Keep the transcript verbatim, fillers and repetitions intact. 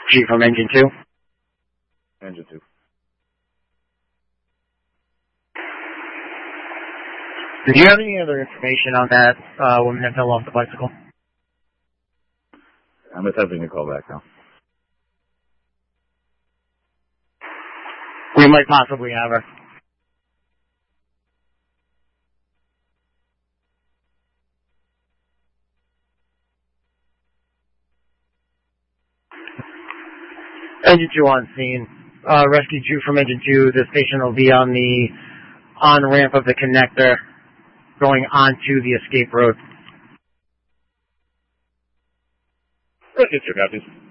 G from engine two. Engine two. Do you have any other information on that uh, woman that fell off the bicycle? I'm attempting to call back now. We might possibly have her. Engine two on scene. Uh, rescue two from engine two. The station will be on the on-ramp of the connector going onto the escape road. Rescue two, copies.